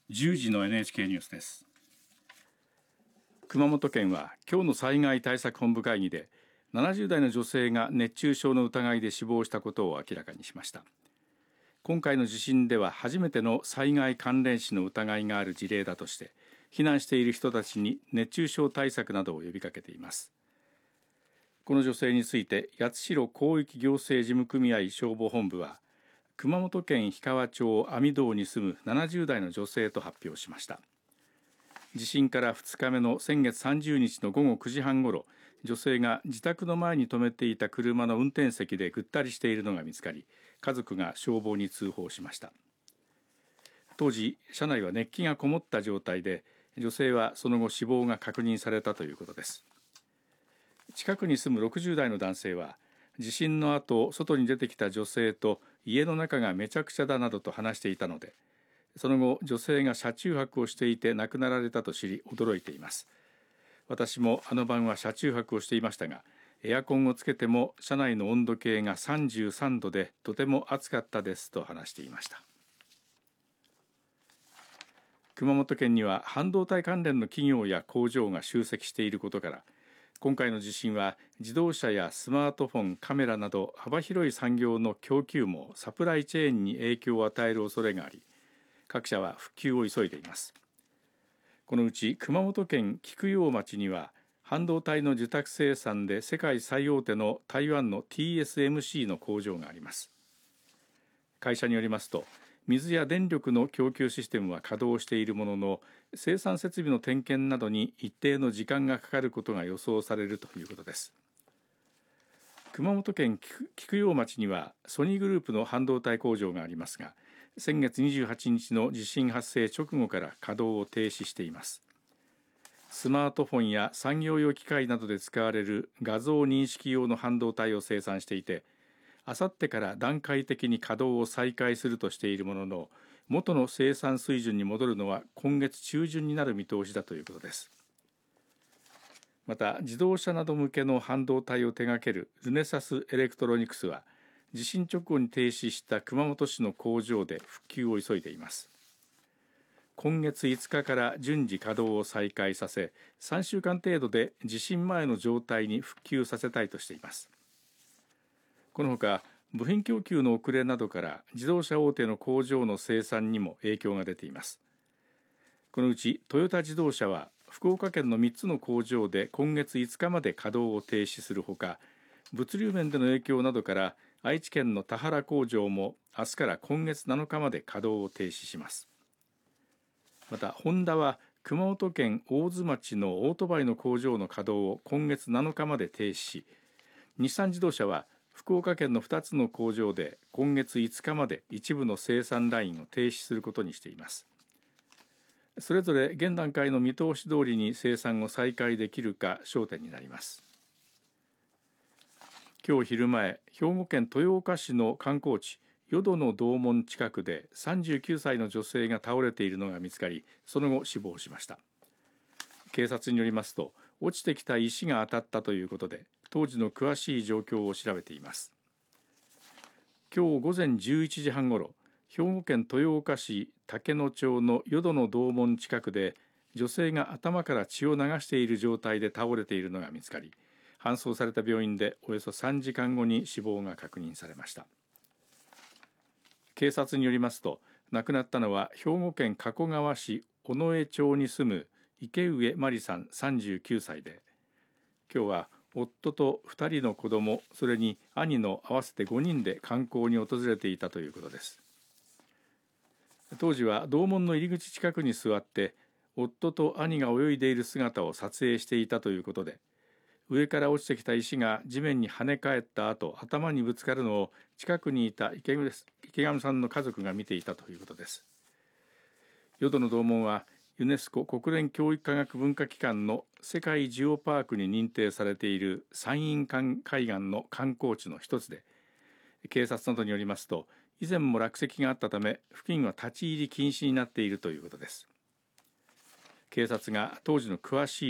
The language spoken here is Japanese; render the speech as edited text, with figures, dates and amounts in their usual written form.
10時の NHK ニュースです。 熊本県は今日の災害対策本部会議で70代の女性が熱中症の疑いで死亡したことを明らかにしました。今回の地震では初めての災害関連死の疑いがある事例だとして避難している人たちに熱中症対策などを呼びかけています。この女性について八代広域行政事務組合消防本部は熊本県氷川町網堂に住む70代の女性と発表しました。地震から2日目の先月30日の午後9時半ごろ、女性が自宅の前に止めていた車の運転席でぐったりしているのが見つかり、家族が消防に通報しました。当時、車内は熱気がこもった状態で、女性はその後死亡が確認されたということです。近くに住む60代の男性は、地震の後、外に出てきた女性と家の中がめちゃくちゃだなどと話していたので、その後、女性が車中泊をしていて亡くなられたと知り驚いています。私もあの晩は車中泊をしていましたが、エアコンをつけても車内の温度計が33度でとても暑かったですと話していました。熊本県には半導体関連の企業や工場が集積していることから、今回の地震は自動車やスマートフォン、カメラなど幅広い産業の供給網、サプライチェーンに影響を与える恐れがあり、各社は復旧を急いでいます。このうち熊本県菊陽町には半導体の受託生産で世界最大手の台湾の TSMC の工場があります。会社によりますと、水や電力の供給システムは稼働しているものの、生産設備の点検などに一定の時間がかかることが予想されるということです。熊本県菊陽町にはソニーグループの半導体工場がありますが、先月28日の地震発生直後から稼働を停止しています。スマートフォンや産業用機械などで使われる画像認識用の半導体を生産していて、あさってから段階的に稼働を再開するとしているものの、元の生産水準に戻るのは今月中旬になる見通しだということです。また、自動車など向けの半導体を手掛けるルネサスエレクトロニクスは、地震直後に停止した熊本市の工場で復旧を急いでいます。今月5日から順次稼働を再開させ、3週間程度で地震前の状態に復旧させたいとしています。このほか、部品供給の遅れなどから自動車大手の工場の生産にも影響が出ています。このうちトヨタ自動車は福岡県の3つの工場で今月5日まで稼働を停止するほか、物流面での影響などから愛知県の田原工場も明日から今月7日まで稼働を停止します。また、ホンダは熊本県大津町のオートバイの工場の稼働を今月7日まで停止し、日産自動車は福岡県の2つの工場で今月5日まで一部の生産ラインを停止することにしています。それぞれ現段階の見通し通りに生産を再開できるか焦点になります。今日昼前、兵庫県豊岡市の観光地淀の道門近くで39歳の女性が倒れているのが見つかり、その後死亡しました。警察によりますと、落ちてきた石が当たったということで、当時の詳しい状況を調べています。今日午前11時半ごろ、兵庫県豊岡市竹野町の淀の道門近くで女性が頭から血を流している状態で倒れているのが見つかり、搬送された病院でおよそ3時間後に死亡が確認されました。警察によりますと、亡くなったのは兵庫県加古川市尾上町に住む池上真理さん39歳で、今日は夫と2人の子供、それに兄の合わせて5人で観光に訪れていたということです。当時は道門の入り口近くに座って夫と兄が泳いでいる姿を撮影していたということで、上から落ちてきた石が地面に跳ね返った後、頭にぶつかるのを近くにいた池上さんの家族が見ていたということです。淀の道門はユネスコ国連教育科学文化機関の世界ジオパークに認定されている山陰海岸の観光地の一つで、警察などによりますと、以前も落石があったため付近は立ち入り禁止になっているということです。警察が当時の詳しい